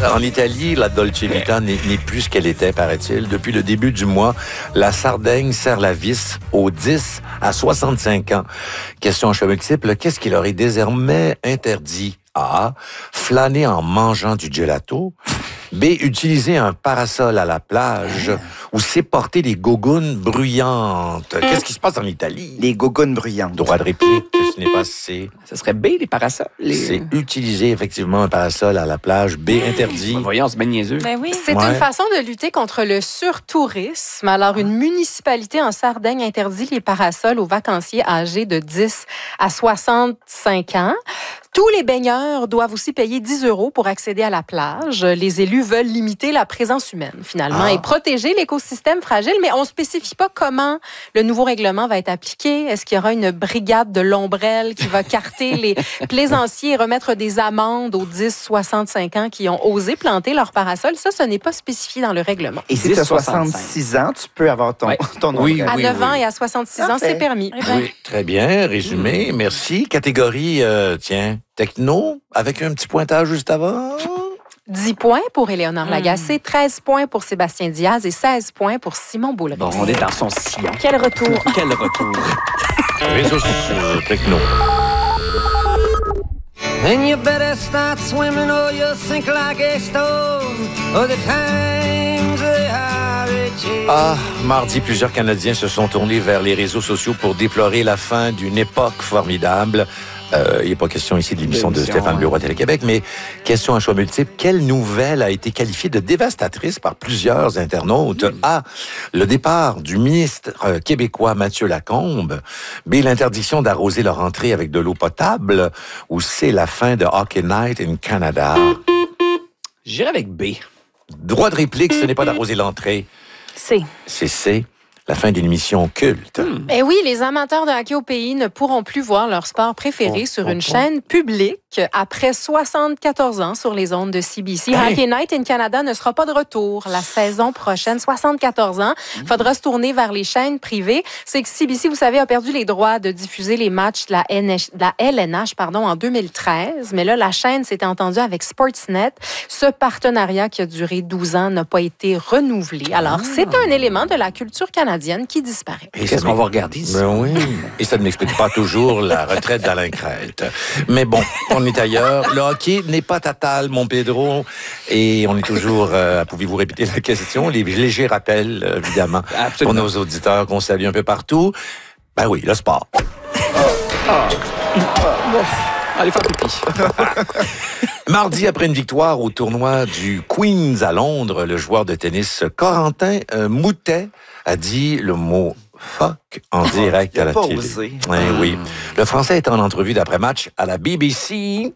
En Italie, la Dolce Vita n'est plus ce qu'elle était, paraît-il. Depuis le début du mois, la Sardaigne serre la vis aux 10 à 65 ans. Question à choix multiple, qu'est-ce qui leur est désormais interdit? A. Flâner en mangeant du gelato. B. Utiliser un parasol à la plage. Ou C. Porter des gougounes bruyantes. Qu'est-ce qui se passe en Italie? Les gougounes bruyantes. Droit de réplique, ce n'est pas C. Ce serait B, les parasols. C'est utiliser effectivement un parasol à la plage. B. Interdit. Voyons, c'est bien niaiseux. Ben oui. C'est Ouais. une façon de lutter contre le surtourisme. Alors, une municipalité en Sardaigne interdit les parasols aux vacanciers âgés de 10 à 65 ans. Tous les baigneurs doivent aussi payer 10 € pour accéder à la plage. Les élus veulent limiter la présence humaine, finalement, et protéger l'écosystème fragile, mais on ne spécifie pas comment le nouveau règlement va être appliqué. Est-ce qu'il y aura une brigade de l'ombrelle qui va carter les plaisanciers et remettre des amendes aux 10-65 ans qui ont osé planter leur parasol? Ça, ce n'est pas spécifié dans le règlement. Et si tu as 66 ans, tu peux avoir ton Oui, ombrelle. À oui, 9 ans oui. et à 66 ans, Parfait. c'est permis. Oui, très bien, résumé, merci. Catégorie, techno, avec un petit pointage juste avant. 10 points pour Éléonore Lagacé, 13 points pour Sébastien Diaz et 16 points pour Simon Boulris. Bon, on est dans son sillon. Quel retour. Quel retour. Réseaux sociaux, techno. And you better start swimming or you'll sink like a stone. Oh, the times they are a-changing. Ah, mardi, plusieurs Canadiens se sont tournés vers les réseaux sociaux pour déplorer la fin d'une époque formidable. Il n'est pas question ici de l'émission de Stéphane Bureau à Télé-Québec, mais question à choix multiple. Quelle nouvelle a été qualifiée de dévastatrice par plusieurs internautes? A. Le départ du ministre québécois Mathieu Lacombe. B. L'interdiction d'arroser leur entrée avec de l'eau potable. Ou C. La fin de Hockey Night in Canada. J'irai avec B. Droit de réplique, ce n'est pas d'arroser l'entrée. C'est. C'est C. La fin d'une émission culte. Eh oui, les amateurs de hockey au pays ne pourront plus voir leur sport préféré sur une chaîne publique après 74 ans sur les ondes de CBC. Hey. Hockey Night in Canada ne sera pas de retour la saison prochaine. 74 ans. Il faudra se tourner vers les chaînes privées. C'est que CBC, vous savez, a perdu les droits de diffuser les matchs de la LNH en 2013. Mais là, la chaîne s'était entendue avec Sportsnet. Ce partenariat qui a duré 12 ans n'a pas été renouvelé. Alors, c'est un élément de la culture canadienne qui disparaît. Et Qu'est-ce ça qu'on va regarder ici? Ben oui. Et ça ne m'explique pas toujours la retraite d'Alain Crête. Mais bon, on est ailleurs. Le hockey n'est pas total, mon Pedro. Et on est toujours... pouvez-vous répéter la question? Les légers rappels, évidemment, Absolument. pour nos auditeurs qu'on salue un peu partout. Ben oui, le sport. Allez faire pipi. Mardi, après une victoire au tournoi du Queen's à Londres, le joueur de tennis Corentin Moutet a dit le mot « fuck » en direct il a à la pas télé. osé. Oui, oui. Le Français est en entrevue d'après-match à la BBC.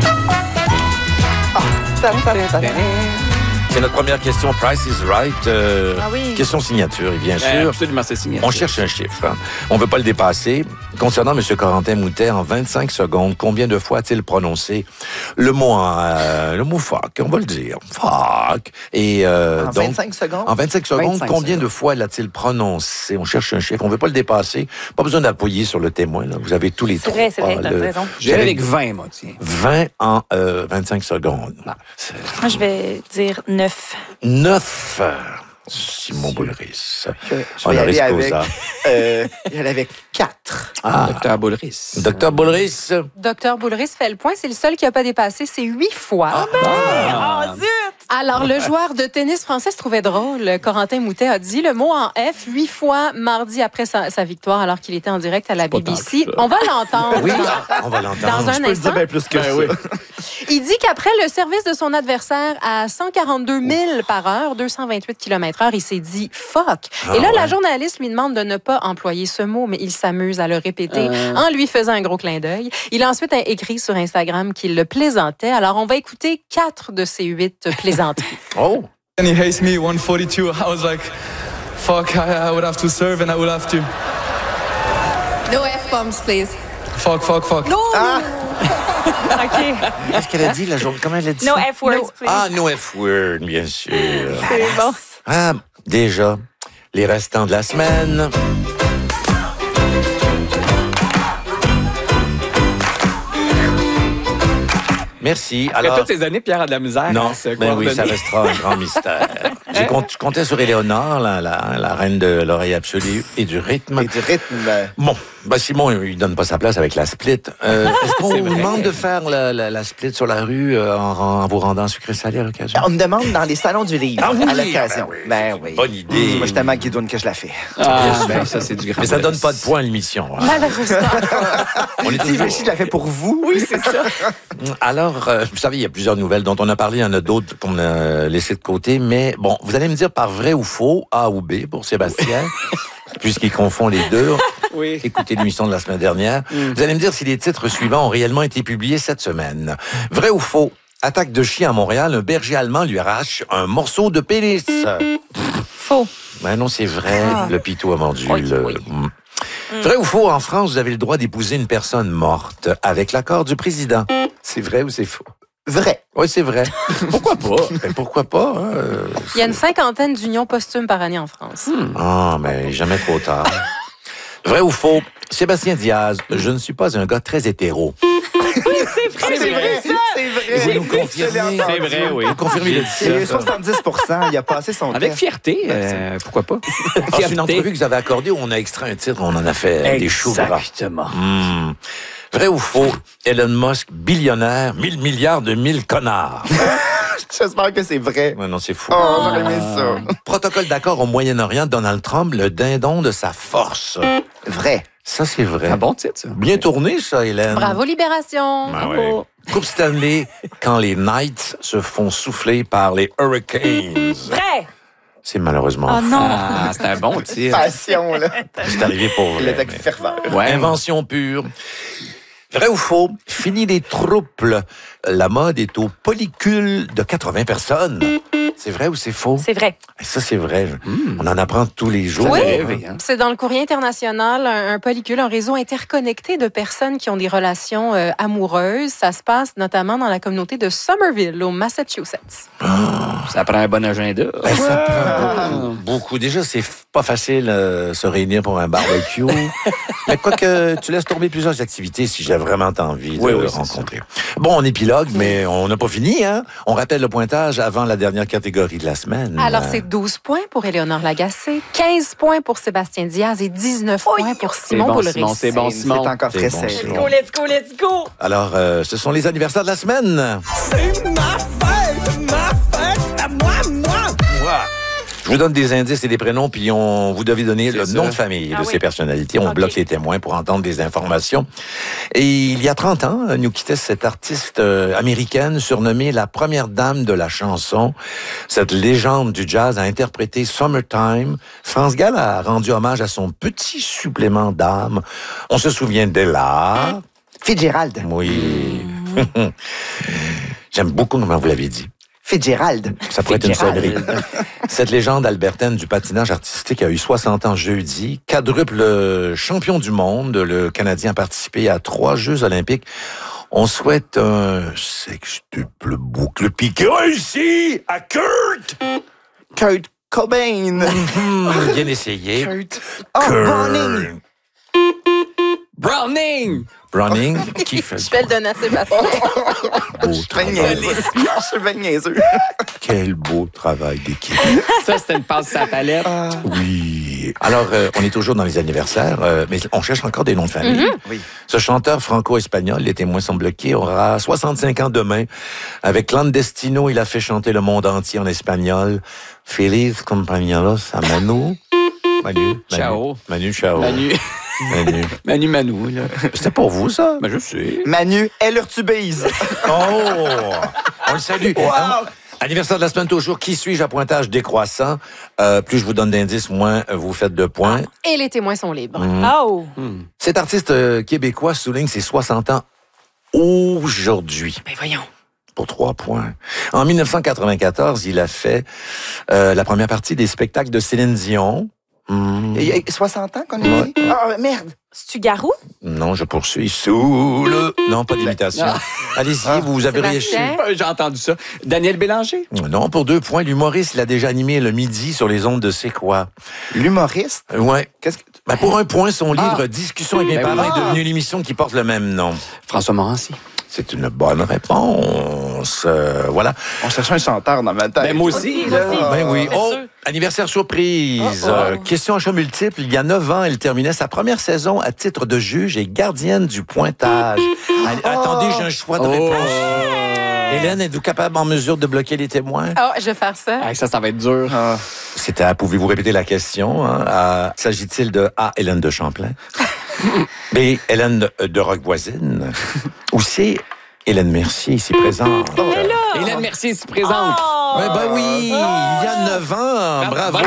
C'est notre première question, Price is Right. oui. Question signature, bien sûr. Absolument, c'est signé. On cherche un chiffre. Hein. On ne veut pas le dépasser. Concernant M. Corentin Moutet, en 25 secondes, combien de fois a-t-il prononcé le mot fuck? On va le dire. Fuck. Et, En donc, 25 secondes? En 25 secondes, 25 combien secondes. de fois l'a-t-il prononcé? On cherche un chiffre. On ne veut pas le dépasser. Pas besoin d'appuyer sur le témoin. Là. Vous avez tous les C'est trois. vrai, t'as raison. J'irai avec 20, moi, tiens. 20 en 25 secondes. Ah. C'est Moi, je vais dire 9. 9. Simon Boulris. Je vais y aller avec, y aller avec 4. Docteur Boulris. Docteur Boulris. Docteur Boulris fait le point. C'est le seul qui n'a pas dépassé. C'est 8 fois. Oh, zut! Alors, le joueur de tennis français se trouvait drôle. Corentin Moutet a dit le mot en F 8 fois mardi après sa victoire alors qu'il était en direct à la BBC. On va l'entendre Oui, on va l'entendre. dans un Je peux le instant. dire bien plus que ça. Il dit qu'après le service de son adversaire à 142 000 par heure, 228 km/h, il s'est dit « fuck ». Et là, la journaliste lui demande de ne pas employer ce mot, mais il s'amuse à le répéter en lui faisant un gros clin d'œil. Il a ensuite écrit sur Instagram qu'il le plaisantait. Alors, on va écouter 4 de ces 8 plaisanteries. Oh! And he hates me 142. I was like, fuck, I would have to serve and I would have to. No F-bombs, please. Fuck. No! OK. Qu'est-ce qu'elle a dit, la journée? Comment elle a dit No ça? F-words, please. Ah, no F-word, bien sûr. C'est bon. Ah, déjà, les restants de la semaine. Merci. Après Alors, toutes ces années, Pierre a de la misère. non, à se ben oui, ça coordonner. restera un grand mystère. Je comptais sur Éléonore, la reine de l'oreille absolue et du rythme. Et du rythme. Bon, Simon, il donne pas sa place avec la split. Est-ce qu'on C'est vous vrai. demande de faire la split sur la rue en vous rendant sucré-salé à l'occasion? On me demande dans les salons du livre, Ah oui, à l'occasion. ben oui. Bonne idée. Moi, je suis tellement guidoune que je la fais. Ah, ben ça, c'est du grand. Mais ça donne pas de points à l'émission. Hein. Malheureusement. On est Si, toujours... je la fais pour vous. Oui, c'est ça. Alors, vous savez, il y a plusieurs nouvelles dont on a parlé, il y en a d'autres qu'on a laissées de côté, mais bon, vous allez me dire par vrai ou faux, A ou B pour Sébastien, puisqu'il confond les deux. Oui. Écoutez l'émission de la semaine dernière. Vous allez me dire si les titres suivants ont réellement été publiés cette semaine. Vrai ou faux? Attaque de chien à Montréal, un berger allemand lui arrache un morceau de pénis. Faux. Ben non, c'est vrai, le pitou a mordu. Oui, le... oui. Vrai ou faux? En France, vous avez le droit d'épouser une personne morte avec l'accord du président. C'est vrai ou c'est faux? Vrai. Oui, c'est vrai. Pourquoi pas? Ben, pourquoi pas? Hein? Il y a une 50aine d'unions posthumes par année en France. Ah, mais jamais trop tard. Vrai ou faux? Sébastien Diaz, je ne suis pas un gars très hétéro. C'est vrai. Vous nous confirmez? C'est vrai, oui. Vous confirmez le C'est titre? 70%. Il a passé son Avec test. fierté, pourquoi pas? Ah, c'est une entrevue que vous avez accordée où on a extrait un titre, on en a fait des choux gras. Exactement. Vrai ou faux? Elon Musk, billionnaire, 1000 milliards de 1000 connards. J'espère que c'est vrai. Ouais, non, c'est fou. Oh, j'aurais aimé ça. Protocole d'accord au Moyen-Orient, Donald Trump, le dindon de sa force. Vrai. Ça, c'est vrai. Un bon titre, ça. Bien tourné, ça, Hélène. Bravo, Libération! Ben ouais. Coupe Stanley, quand les Knights se font souffler par les Hurricanes. Vrai. C'est malheureusement Oh faux. non. Ah, c'est un bon titre. Passion, là. C'est arrivé pour vrai. Le texte mais- ferveur. Ouais. Invention pure. Vrai ou faux? Fini les troubles. La mode est au polycule de 80 personnes. C'est vrai ou c'est faux? C'est vrai. Ça, c'est vrai. On en apprend tous les jours. Oui. rêvé, hein. C'est dans le courrier international, un polycule, un réseau interconnecté de personnes qui ont des relations amoureuses. Ça se passe notamment dans la communauté de Somerville, au Massachusetts. Ça prend un bon agenda. Ben, ça prend beaucoup. Déjà, c'est pas facile se réunir pour un barbecue. Mais quoique, tu laisses tomber plusieurs activités si j'ai vraiment envie de le c'est rencontrer. Bon, on épilogue, mais on n'a pas fini. Hein? On rappelle le pointage avant la dernière catégorie de la semaine. Alors, c'est 12 points pour Éléonore Lagacé, 15 points pour Sébastien Diaz et 19 points pour Simon bon, Boulris. Simon, c'est bon, C'est Simon. encore C'est très bon, sec. Simon. Go, let's go, let's go. Alors, ce sont les anniversaires de la semaine. Je vous donne des indices et des prénoms, puis vous devez donner le C'est nom ça. de famille de Ah ces oui. personnalités. On Ok. bloque les témoins pour entendre des informations. Et il y a 30 ans, nous quittait cette artiste américaine surnommée la première dame de la chanson. Cette légende du jazz a interprété Summertime. France Gall a rendu hommage à son petit supplément d'âme. On se souvient d'Ella. Fitzgerald. Oui. J'aime beaucoup comment vous l'avez dit. Fitzgerald. Ça pourrait être une sonnerie. Cette légende albertaine du patinage artistique a eu 60 ans jeudi. Quadruple champion du monde, le Canadien a participé à 3 Jeux olympiques. On souhaite un sextuple boucle piqué réussi à Kurt! Kurt Cobain. Bien essayé. Kurt. Oh, Browning. Browning! Browning, qui fait Je vais le donner à Sébastien. beau Je suis travail. bien niaiseux. Quel beau travail d'équipe. Ça, c'était une passe à la palette. Oui. Alors, on est toujours dans les anniversaires, mais on cherche encore des noms de famille. Oui. Ce chanteur franco-espagnol, les témoins sont bloqués, aura 65 ans demain. Avec Clandestino, il a fait chanter le monde entier en espagnol. Feliz compañeros a Manu. Manu. Ciao. Manu, ciao. Manu. Manu, là. C'était pour vous, ça? Ben, je sais. Manu Elurtubise. Oh! On le salue. Anniversaire de la semaine toujours. Qui suis-je à pointage décroissant? Plus je vous donne d'indices, moins vous faites de points. Et les témoins sont libres. Oh. Cet artiste québécois souligne ses 60 ans aujourd'hui. Ben voyons. Pour 3 points. En 1994, il a fait la première partie des spectacles de Céline Dion. Il y a 60 ans qu'on a dit? Ah, merde. C'est-tu Garou? Non, je poursuis. Sous le... Non, pas d'imitation. Non. Allez-y, vous avez réussi. Sébastien? J'ai entendu ça. Daniel Bélanger? Non, pour 2 points. L'humoriste, il a déjà animé le midi sur les ondes de C'est quoi? L'humoriste? Ouais. Qu'est-ce que... Ben, pour 1 point, son livre Discussion avec mes Ben parents oui. est devenu l'émission qui porte le même nom. François Morancy. C'est une bonne réponse. Voilà. On cherchait un chanteur dans ma tête. Ben, moi aussi. Là. Ben oui. C'est Oh, sûr. anniversaire surprise. Question à choix multiple. Il y a 9 ans, elle terminait sa première saison à titre de juge et gardienne du pointage. Attendez, j'ai un choix de réponse. Hélène, êtes-vous capable en mesure de bloquer les témoins? Oh, je vais faire ça. Hey, ça va être dur. C'était à, pouvez-vous répéter la question? Hein? S'agit-il de A, Hélène de Champlain? B, Hélène de Roquevoisine? Ou C, Hélène Mercier, ici présente? Hélène Mercier s'y présente. Ouais, ben oui, il y a 9 ans. Bravo!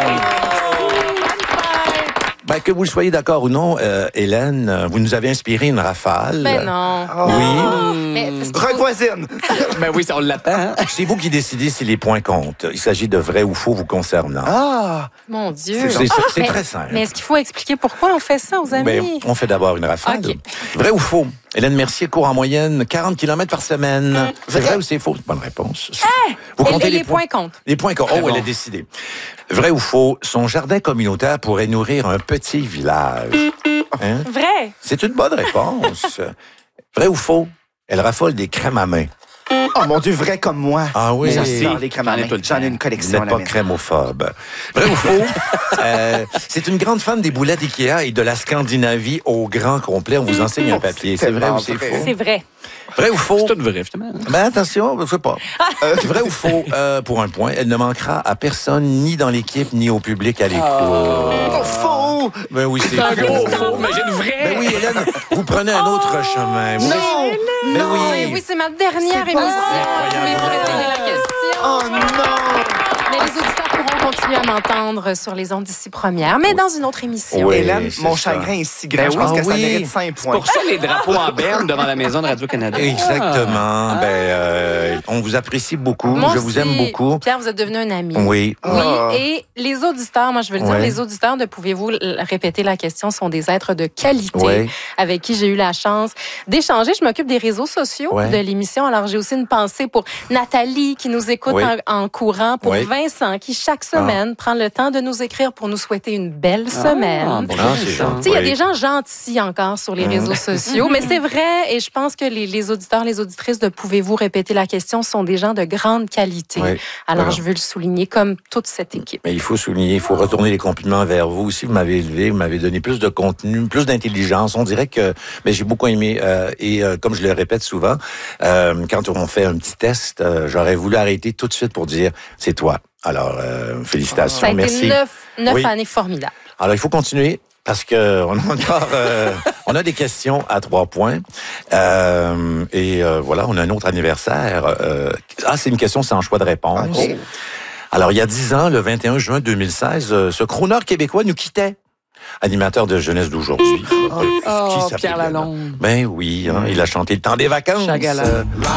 Ben, que vous le soyez d'accord ou non, Hélène, vous nous avez inspiré une rafale. Ben non. Oui. Mais Roquevoisine. Ben oui, ça, on l'attend. Hein? C'est vous qui décidez si les points comptent. Il s'agit de vrai ou faux vous concernant. mon Dieu. C'est Mais- très simple. Mais est-ce qu'il faut expliquer pourquoi on fait ça aux amis? Ben, on fait d'abord une rafale. OK. Vrai ou faux? Hélène Mercier court en moyenne 40 km par semaine. C'est vrai ou c'est faux? Bonne réponse. Vous Et les points comptent. Les points comptent. Oh, elle a décidé. Vrai ou faux? Son jardin communautaire pourrait nourrir un petit village. Hein? Vrai. C'est une bonne réponse. Vrai ou faux? Elle raffole des crèmes à main. Oh mon Dieu, vrai comme moi. Ah oui? J'adore les crèmes à J'en ai main. tout le J'en ai temps. une Vous collection n'êtes à la pas maison. crémophobe. Vrai ou faux? C'est une grande fan des boulettes Ikea et de la Scandinavie au grand complet. On vous enseigne un papier. C'est vrai ou c'est vrai. faux? C'est vrai. Vrai ou faux? C'est tout vrai, justement. Ben attention, je sais pas. Vrai ou faux? Pour un point, elle ne manquera à personne, ni dans l'équipe, ni au public à l'écoute. Oh, faux! Ben oui, c'est Un gros faux. faux, imagine vrai. Ben oui, Hélène, vous prenez un autre chemin. Vous- Non! Ben Non, oui. mais oui, c'est ma dernière C'est pas émission. incroyable. Pouvez-vous répéter la question? Oh non! Mais les auditeurs pourront continuer à m'entendre sur les ondes d'ici première, mais dans une autre émission. Oui, Hélène, c'est mon ça. chagrin est si grand. Ben je pense oui. que ça Ah oui. mérite 5 points. Pour ça, les drapeaux en berne devant la maison de Radio-Canada. Exactement. On vous apprécie beaucoup. Moi Je vous aussi. aime beaucoup. Pierre, vous êtes devenu un ami. Oui. Oui, Ah. et les auditeurs, moi je veux le dire, Ouais. les auditeurs, ne pouvez-vous répéter la question, sont des êtres de qualité Ouais. avec qui j'ai eu la chance d'échanger. Je m'occupe des réseaux sociaux Ouais. de l'émission, alors j'ai aussi une pensée pour Nathalie qui nous écoute Oui. en courant, pour Oui. Vincent qui chaque semaine prend le temps de nous écrire pour nous souhaiter une belle semaine. bon, Ah, c'est gentil. Tu sais, il y a Oui. des gens gentils encore sur les réseaux sociaux, mais c'est vrai, et je pense que les auditeurs, les auditrices de Pouvez-vous répéter la question sont des gens de grande qualité. Oui. Alors, Voilà. je veux le souligner comme toute cette équipe. Mais il faut souligner, il faut retourner les compliments vers vous aussi. Vous m'avez élevé, vous m'avez donné plus de contenu, plus d'intelligence. On dirait que, mais j'ai beaucoup aimé. Comme je le répète souvent, quand on fait un petit test, j'aurais voulu arrêter tout de suite pour dire c'est toi. Alors, félicitations, Ça a été merci. 9 Oui. années formidables. Alors, il faut continuer. Parce que on a encore, on a des questions à 3 points. Voilà, on a un autre anniversaire. C'est une question sans choix de réponse. OK. Alors, il y a 10 ans, le 21 juin 2016, ce crooner québécois nous quittait. Animateur de jeunesse d'aujourd'hui. Qui s'appelait Pierre bien? Lalonde. Ben oui, hein, il a chanté le temps des vacances. Chagala.